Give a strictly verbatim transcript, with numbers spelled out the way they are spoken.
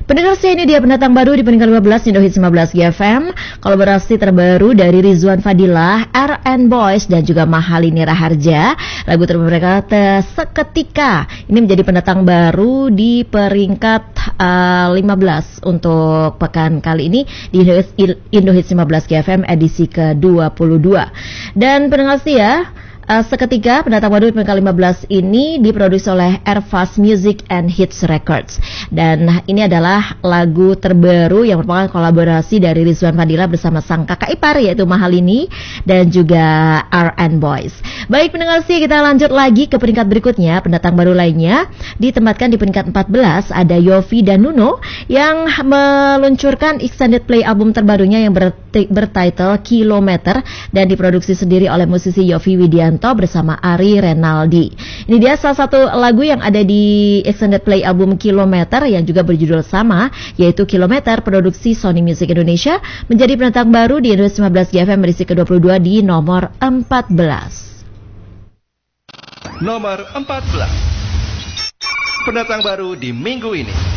Pendengar saya, ini dia pendatang baru di peringkat lima belas Indo Hits lima belas G F M. Kolaborasi terbaru dari Rizwan Fadilah, R and Boys dan juga Mahalini Raharja. Lagu terbaru mereka Seketika. Ini menjadi pendatang baru di peringkat uh, lima belas untuk pekan kali ini di Indo Hits lima belas G F M edisi ke dua puluh dua. Dan pendengar saya, Uh, seketika pendatang baru peringkat lima belas ini diproduksi oleh Airfast Music and Hits Records. Dan ini adalah lagu terbaru yang merupakan kolaborasi dari Rizwan Fadilah bersama sang kakak ipar yaitu Mahalini dan juga R and Boys. Baik pendengar sih, kita lanjut lagi ke peringkat berikutnya. Pendatang baru lainnya ditempatkan di peringkat empat belas ada Yofi dan Nuno yang meluncurkan extended play album terbarunya yang bertitle Kilometer dan diproduksi sendiri oleh musisi Yofi Widianto bersama Ari Renaldi. Ini dia salah satu lagu yang ada di extended play album Kilometer yang juga berjudul sama, yaitu Kilometer, produksi Sony Music Indonesia, menjadi pendatang baru di Indonesia lima belas G F M edisi ke dua puluh dua di nomor empat belas. Nomor empat belas. Pendatang baru di minggu ini.